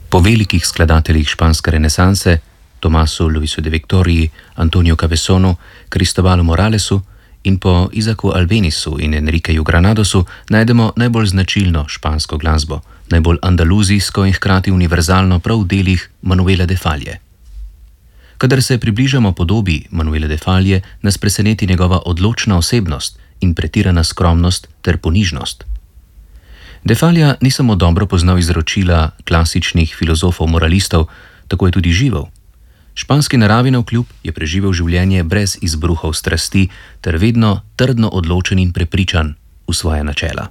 Po velikih skladateljih španske renesanse, Tomasu Luisu de Victoriji, Antoniju Cabezonu, Cristobalu Moralesu in po Isacu Albenisu in Enriqueju Granadosu najdemo najbolj značilno špansko glasbo, najbolj andaluzijsko in hkrati univerzalno prav v delih Manuela de Falla. Kadar se približamo podobi Manuela de Falle, nas preseneti njegova odločna osebnost in pretirana skromnost ter ponižnost. De Falla ni samo dobro poznal izročila klasičnih filozofov-moralistov, tako je tudi živel. Španski naravi navkljub je preživel življenje brez izbruhov strasti ter vedno trdno odločen in prepričan v svoja načela.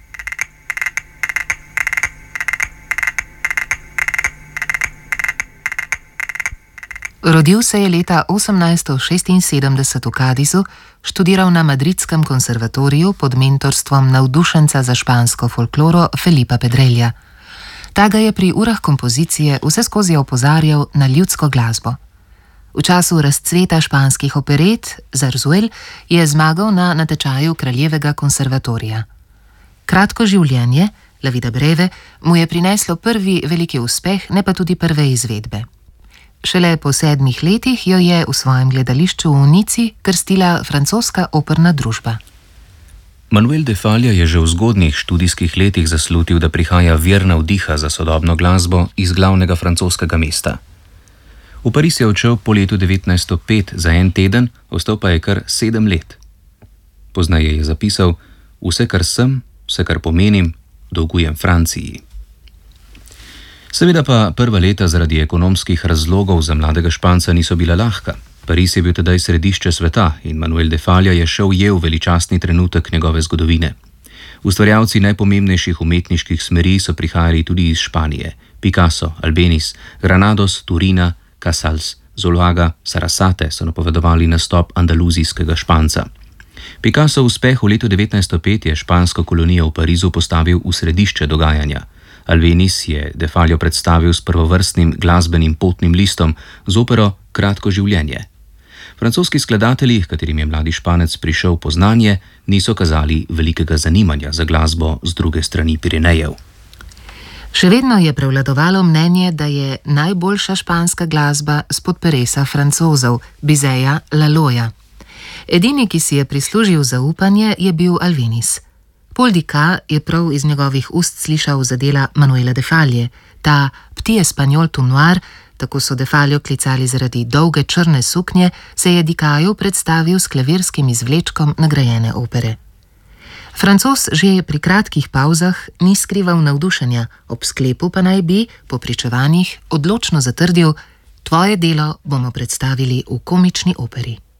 Rodil se je leta 1876 v Cadizu, študiral na Madridskem konservatoriju pod mentorstvom navdušenca za špansko folkloro Felipa Pedrelja. Ta ga je pri urah kompozicije vseskozi opozarjal na ljudsko glasbo. V času razcveta španskih operet Zarzuel je zmagal na natečaju Kraljevega konservatorija. Kratko življenje, La vida breve, mu je prineslo prvi veliki uspeh, ne pa tudi prve izvedbe. Šele po 7 letih jo je v svojem gledališču v Nici krstila francoska operna družba. Manuel de Falla je že v zgodnjih študijskih letih zaslutil, da prihaja vir navdiha za sodobno glasbo iz glavnega francoskega mesta. V Pariz je odšel po letu 1905 za en teden, ostal pa je kar 7 let. Poznaje je zapisal: "Vse, kar sem, vse, kar pomenim, dolgujem Franciji." Seveda pa prva leta zaradi ekonomskih razlogov za mladega Španca niso bila lahka. Pariz je bil tedaj središče sveta in Manuel de Falla je še ujel veličastni trenutek njegove zgodovine. Ustvarjalci najpomembnejših umetniških smeri so prihajali tudi iz Španije: Picasso, Albenis, Granados, Turina, Casals, Zuluaga, Sarasate so napovedovali nastop andaluzijskega Španca. Picassov uspeh v letu 1905 je špansko kolonijo v Parizu postavil v središče dogajanja. Albenis je de Fallo predstavil s prvovrstnim glasbenim potnim listom z opero Kratko življenje. Francoski skladatelji, katerim je mladi Španec prišel po znanje, niso kazali velikega zanimanja za glasbo z druge strani Pirenejev. Še vedno je prevladovalo mnenje, da je najboljša španska glasba spod peresa Francozov, Bizeja, Laloja. Edini, ki si je prislužil zaupanje, je bil Albenis. Paul Dika je prav iz njegovih ust slišal za dela Manuela de Falle, ta Petit Espagnol tout noir, tako so de Fallo klicali zaradi dolge črne suknje, se je Dikaju predstavil s klavirskim izvlečkom nagrajene opere. Francoz že pri kratkih pavzah ni skrival navdušenja, ob sklepu pa naj bi, po pričevanjih, odločno zatrdil: "Tvoje delo bomo predstavili v komični operi."